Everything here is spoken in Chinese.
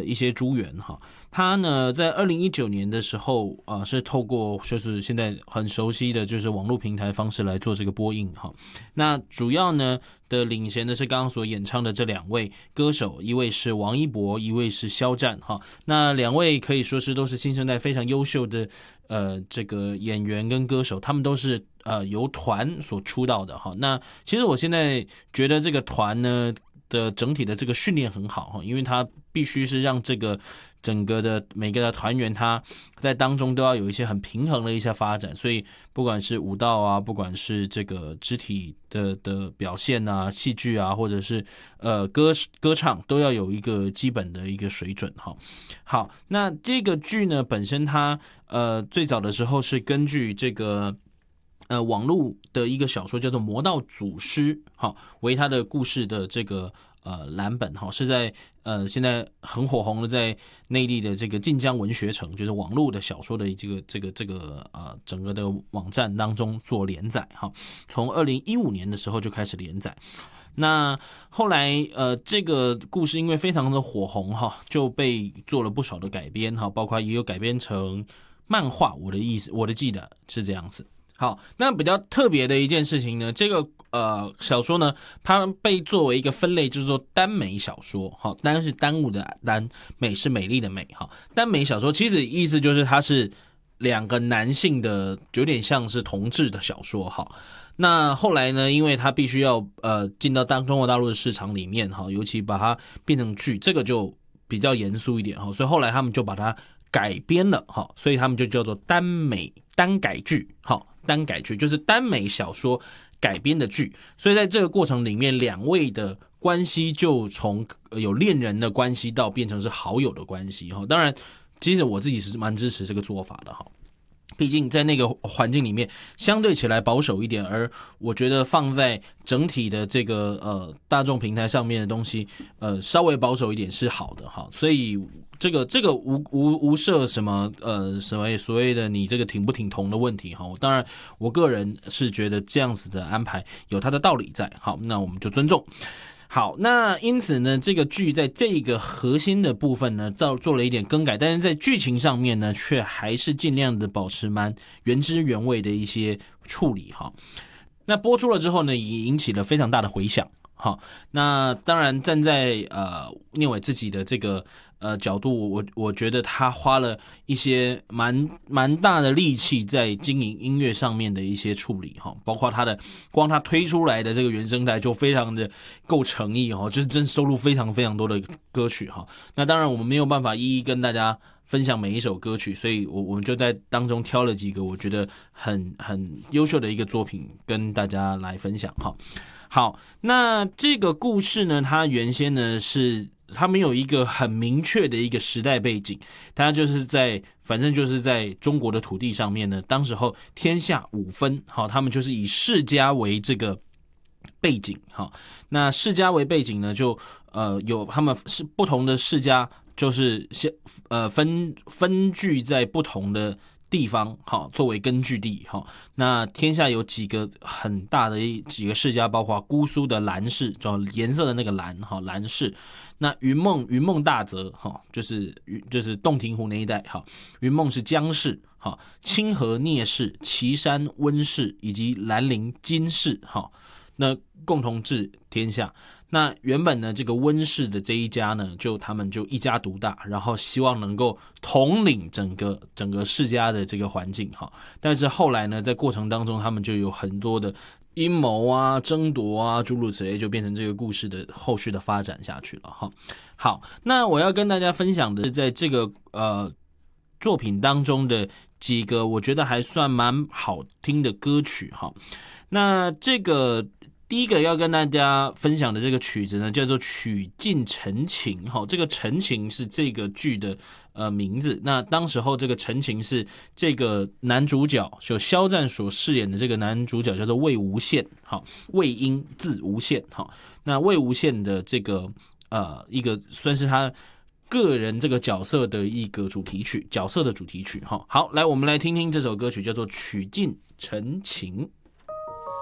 一些珠圆哈，他呢在2019年的时候是透过就是现在很熟悉的就是网络平台方式来做这个播映哈。那主要呢的领衔的是刚刚所演唱的这2位歌手，一位是王一博，一位是肖战哈。那2位可以说是都是新生代非常优秀的这个演员跟歌手，他们都是由团所出道的哈。那其实我现在觉得这个团呢的整体的这个训练很好，因为他必须是让这个整个的每个的团员他在当中都要有一些很平衡的一些发展，所以不管是舞蹈啊，不管是这个肢体的表现啊，戏剧啊，或者是歌唱，都要有一个基本的一个水准哈。好，那这个剧呢本身它最早的时候是根据这个网络的一个小说叫做《魔道祖师》为他的故事的这个蓝本是在现在很火红的在内地的这个晋江文学城，就是网络的小说的这个整个的网站当中做连载从2015年的时候就开始连载。那后来这个故事因为非常的火红就被做了不少的改编包括也有改编成漫画，我的记得是这样子。好，那比较特别的一件事情呢，这个小说呢，它被作为一个分类，就是说耽美小说。好，耽是耽误的耽，美是美丽的美。哈，耽美小说其实意思就是它是2个男性的，有点像是同志的小说。哈，那后来呢，因为它必须要进到中国大陆的市场里面，哈，尤其把它变成剧，这个就比较严肃一点。哈，所以后来他们就把它改编了。哈，所以他们就叫做耽改剧。好。耽改剧就是耽美小说改编的剧，所以在这个过程里面，2位的关系就从有恋人的关系到变成是好友的关系。当然，其实我自己是蛮支持这个做法的哈。毕竟在那个环境里面相对起来保守一点，而我觉得放在整体的这个大众平台上面的东西稍微保守一点是好的哈。所以这个无涉什么所谓的你这个挺不挺同的问题哈。当然我个人是觉得这样子的安排有它的道理在，好，那我们就尊重。好，那因此呢，这个剧在这个核心的部分呢，做了一点更改，但是在剧情上面呢，却还是尽量的保持蛮原汁原味的一些处理哈。那播出了之后呢，也引起了非常大的回响。好，那当然站在念伟自己的这个角度，我觉得他花了一些蛮大的力气在经营音乐上面的一些处理哈，包括光他推出来的这个原声带就非常的够诚意哈，就是真收录非常非常多的歌曲哈。那当然我们没有办法一一跟大家分享每一首歌曲，所以我们就在当中挑了几个我觉得很优秀的一个作品跟大家来分享哈。好，那这个故事呢，它原先呢是它没有一个很明确的一个时代背景，它就是反正就是在中国的土地上面呢，当时候天下5分，好，他们就是以世家为这个背景，好，那世家为背景呢，就有他们是不同的世家，就是分居在不同的地方，好，作为根据地，好，那天下有几个很大的几个世家，包括姑苏的蓝氏，叫颜色的那个蓝，好，蓝氏，那云梦大泽，好，就是洞庭湖那一带，好，云梦是姜氏，好，清河聂氏、岐山温氏以及兰陵金氏，好，那共同治天下。那原本呢，这个温氏的这一家呢，他们就一家独大，然后希望能够统领整个世家的这个环境哈。但是后来呢，在过程当中，他们就有很多的阴谋啊、争夺啊，诸如此类，就变成这个故事的后续的发展下去了哈。好，那我要跟大家分享的是，在这个作品当中的几个我觉得还算蛮好听的歌曲哈。那这个第一个要跟大家分享的这个曲子呢，叫做《曲尽陈情》哈。这个陈情是这个剧的名字。那当时候这个陈情是这个男主角，就肖战所饰演的这个男主角叫做魏无羡，好，魏婴字无羡，好，那魏无羡的这个一个算是他个人这个角色的一个主题曲，角色的主题曲哈。好，来我们来听听这首歌曲，叫做《曲尽陈情》。